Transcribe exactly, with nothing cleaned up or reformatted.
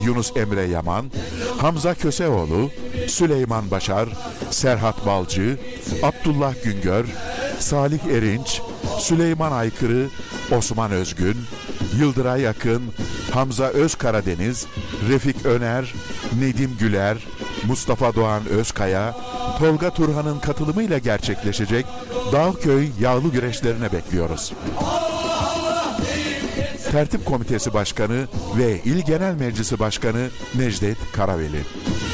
Yunus Emre Yaman, Hamza Köseoğlu, Süleyman Başar, Serhat Balcı, Abdullah Güngör, Salih Erinç, Süleyman Aykırı, Osman Özgün, Yıldıray Akın, Hamza Özkaradeniz, Refik Öner, Nedim Güler, Mustafa Doğan Özkaya, Tolga Turhan'ın katılımıyla gerçekleşecek Dağköy yağlı güreşlerine bekliyoruz. Tertip Komitesi Başkanı ve İl Genel Meclisi Başkanı Necdet Karaveli.